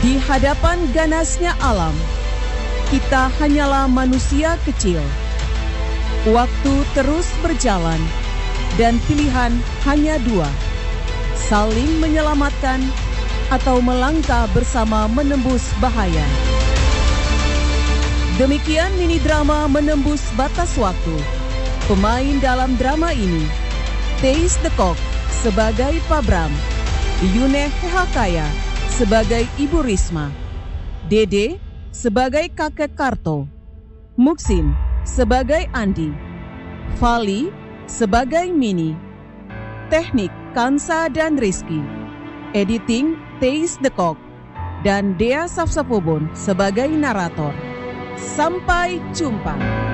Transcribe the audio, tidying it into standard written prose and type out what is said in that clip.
Di hadapan ganasnya alam, kita hanyalah manusia kecil. Waktu terus berjalan, dan pilihan hanya dua: saling menyelamatkan atau melangkah bersama menembus bahaya. Demikian mini drama Menembus Batas Waktu. Pemain dalam drama ini: Theis de Kock sebagai Pak Bram, Yune Hehakaya sebagai Ibu Risma, Dede sebagai Kakek Karto, Muksin sebagai Andi, Fali sebagai Mini, teknik Kansa dan Rizky, editing Theis de Kock, dan Dea Safsafobon sebagai narator. Sampai jumpa.